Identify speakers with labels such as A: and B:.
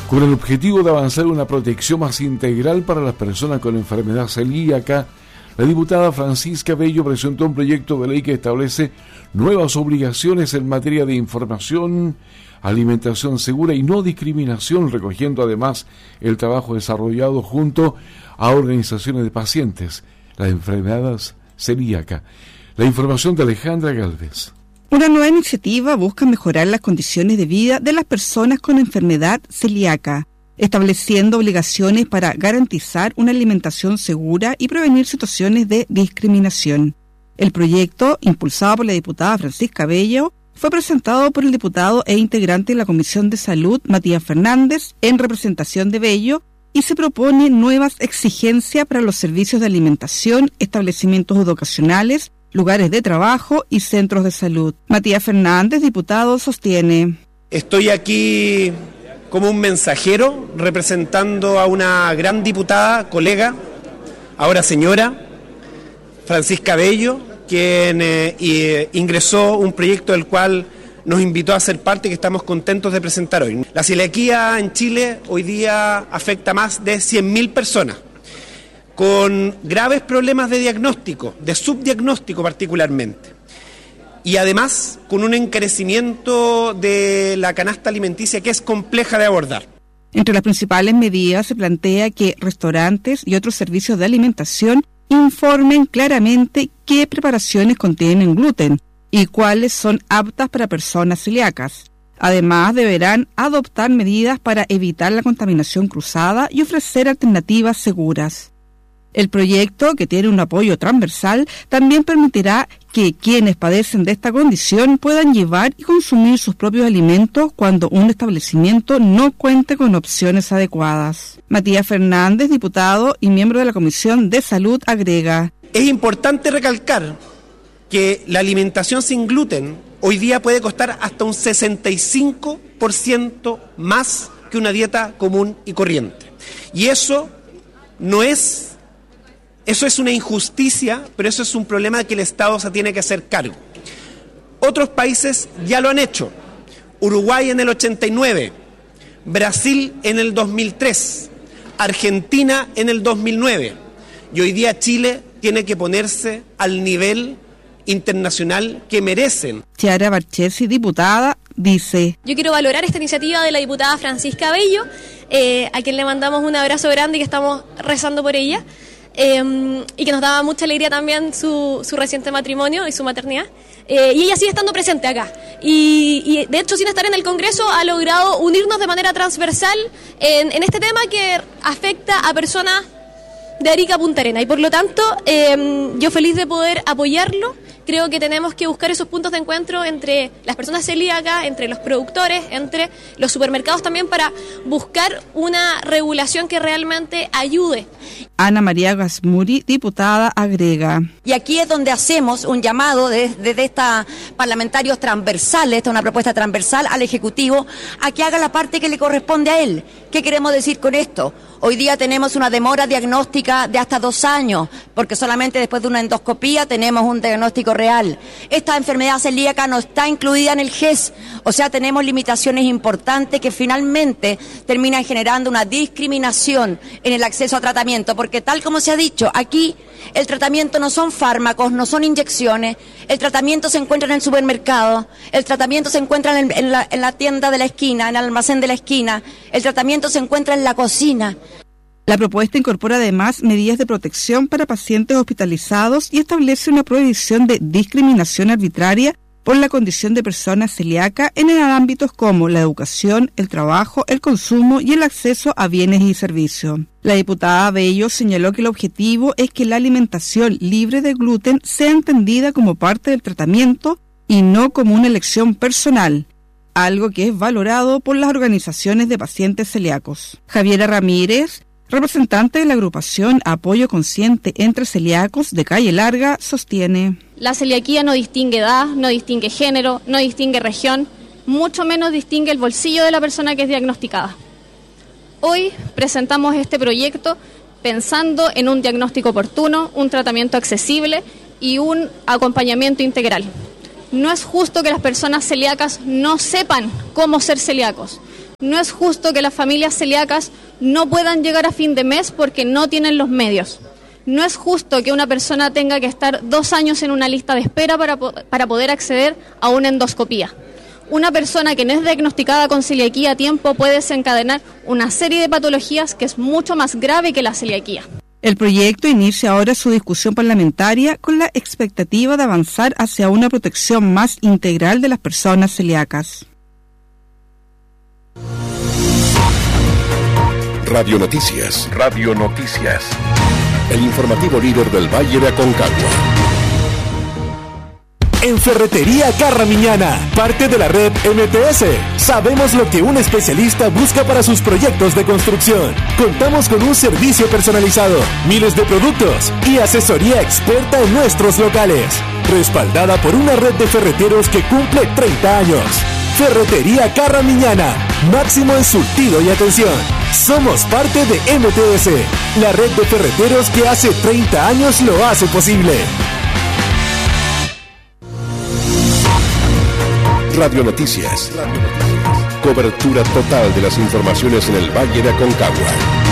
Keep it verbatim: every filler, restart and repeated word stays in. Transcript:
A: Con el objetivo de avanzar una protección más integral para las personas con enfermedad celíaca, la diputada Francisca Bello presentó un proyecto de ley que establece nuevas obligaciones en materia de información, alimentación segura y no discriminación, recogiendo además el trabajo desarrollado junto a organizaciones de pacientes, la enfermedad celíaca. La información de Alejandra Galvez.
B: Una nueva iniciativa busca mejorar las condiciones de vida de las personas con enfermedad celíaca, estableciendo obligaciones para garantizar una alimentación segura y prevenir situaciones de discriminación. El proyecto, impulsado por la diputada Francisca Bello, fue presentado por el diputado e integrante de la Comisión de Salud, Matías Fernández, en representación de Bello, y se propone nuevas exigencias para los servicios de alimentación, establecimientos educacionales, lugares de trabajo y centros de salud. Matías Fernández, diputado, sostiene:
C: Estoy aquí como un mensajero representando a una gran diputada, colega, ahora señora, Francisca Bello, quien eh, eh, ingresó un proyecto del cual nos invitó a ser parte y que estamos contentos de presentar hoy. La celiaquía en Chile hoy día afecta a más de cien mil personas, con graves problemas de diagnóstico, de subdiagnóstico particularmente, y además con un encarecimiento de la canasta alimenticia que es compleja de abordar.
B: Entre las principales medidas se plantea que restaurantes y otros servicios de alimentación informen claramente qué preparaciones contienen gluten y cuáles son aptas para personas celíacas. Además, deberán adoptar medidas para evitar la contaminación cruzada y ofrecer alternativas seguras. El proyecto, que tiene un apoyo transversal, también permitirá que quienes padecen de esta condición puedan llevar y consumir sus propios alimentos cuando un establecimiento no cuente con opciones adecuadas. Matías Fernández, diputado y miembro de la Comisión de Salud, agrega:
C: Es importante recalcar que la alimentación sin gluten hoy día puede costar hasta un sesenta y cinco por ciento más que una dieta común y corriente. Y eso no es... Eso es una injusticia, pero eso es un problema que el Estado se tiene que hacer cargo. Otros países ya lo han hecho. Uruguay en el ochenta y nueve, Brasil en el dos mil tres, Argentina en el dos mil nueve. Y hoy día Chile tiene que ponerse al nivel internacional que merecen.
B: Chiara Barchesi, diputada, dice:
D: Yo quiero valorar esta iniciativa de la diputada Francisca Bello, eh, a quien le mandamos un abrazo grande y que estamos rezando por ella. Eh, y que nos daba mucha alegría también su, su reciente matrimonio y su maternidad. Eh, y ella sigue estando presente acá. Y, y de hecho, sin estar en el Congreso, ha logrado unirnos de manera transversal en, en este tema que afecta a personas de Arica a Punta Arenas. Y por lo tanto, eh, yo feliz de poder apoyarlo. Creo que tenemos que buscar esos puntos de encuentro entre las personas celíacas, entre los productores, entre los supermercados también, para buscar una regulación que realmente ayude.
B: Ana María Gasmuri, diputada, agrega:
E: Y aquí es donde hacemos un llamado desde de esta parlamentarios transversales, esta es una propuesta transversal al Ejecutivo, a que haga la parte que le corresponde a él. ¿Qué queremos decir con esto? Hoy día tenemos una demora diagnóstica de hasta dos años, porque solamente después de una endoscopía tenemos un diagnóstico real. Esta enfermedad celíaca no está incluida en el G E S, o sea, tenemos limitaciones importantes que finalmente terminan generando una discriminación en el acceso a tratamiento, porque tal como se ha dicho, aquí el tratamiento no son fármacos, no son inyecciones, el tratamiento se encuentra en el supermercado, el tratamiento se encuentra en, el, en, la, en la tienda de la esquina, en el almacén de la esquina, el tratamiento se encuentra en la cocina.
B: La propuesta incorpora además medidas de protección para pacientes hospitalizados y establece una prohibición de discriminación arbitraria por la condición de persona celíaca en ámbitos como la educación, el trabajo, el consumo y el acceso a bienes y servicios. La diputada Bello señaló que el objetivo es que la alimentación libre de gluten sea entendida como parte del tratamiento y no como una elección personal, algo que es valorado por las organizaciones de pacientes celíacos. Javiera Ramírez, representante de la agrupación Apoyo Consciente entre Celíacos de Calle Larga, sostiene:
F: La celiaquía no distingue edad, no distingue género, no distingue región, mucho menos distingue el bolsillo de la persona que es diagnosticada. Hoy presentamos este proyecto pensando en un diagnóstico oportuno, un tratamiento accesible y un acompañamiento integral. No es justo que las personas celíacas no sepan cómo ser celíacos. No es justo que las familias celíacas no puedan llegar a fin de mes porque no tienen los medios. No es justo que una persona tenga que estar dos años en una lista de espera para, para poder acceder a una endoscopía. Una persona que no es diagnosticada con celiaquía a tiempo puede desencadenar una serie de patologías que es mucho más grave que la celiaquía.
B: El proyecto inicia ahora su discusión parlamentaria con la expectativa de avanzar hacia una protección más integral de las personas celíacas.
G: Radio Noticias. Radio Noticias. El informativo líder del Valle de Aconcagua.
H: En Ferretería Carra Miñana, parte de la red M T S, sabemos lo que un especialista busca para sus proyectos de construcción. Contamos con un servicio personalizado, miles de productos y asesoría experta en nuestros locales, respaldada por una red de ferreteros que cumple treinta años. Ferretería Carra Miñana, máximo en surtido y atención. Somos parte de M T S, la red de ferreteros que hace treinta años lo hace posible.
G: Radio Noticias. Cobertura total de las informaciones en el Valle de Aconcagua.